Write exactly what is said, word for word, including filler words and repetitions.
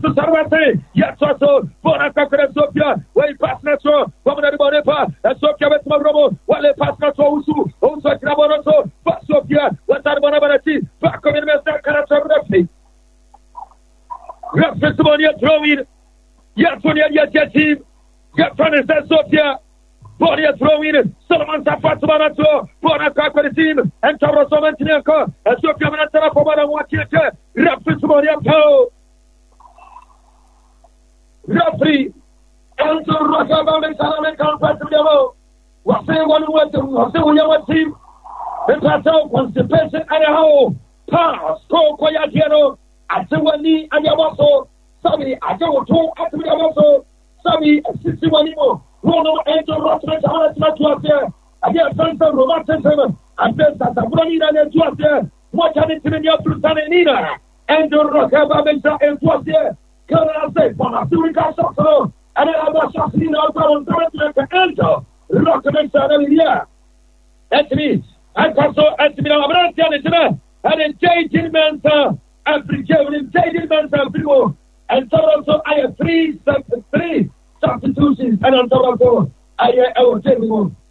to Sarwate, yes, also, Bonacacre Sophia, where he passed natural, Pomana Bonepa, and Sophia with Maromo, while they pass natural Usu, also Crabonoso, but Sophia, what are Bonabarati, back of the character referee. Referee throwing, yes, when you get your team, get Francis Sophia. Body throwing Solomon Safatmanato, Bonacacre team, and Toro Somantinako, and Sophia Manatara for Madame Watcheke, Referee Referee, and so Rockabam and Salaman compared to the was saying one word to William team, the plateau constipation and a whole pass, go Koyatiano, at the one knee and Yamaso, Sabi, I go to at the Yamaso, Sabi, sixty one more, Rono, Angel Rockman, Salas, not there, again, Santa Romantism, and then Santa Bonina and Tuas there, what can it be in your Sultanina, Angel Rockabam and Tuas there. Can I say, for a few weeks, and I was just in our town, to enter, Rockman, Sanalia. That means, I can so estimate our brand, and in J. Mensa, and Brigade, J. Mensa, and so also I have three, three substitutions, and on top of I will tell you.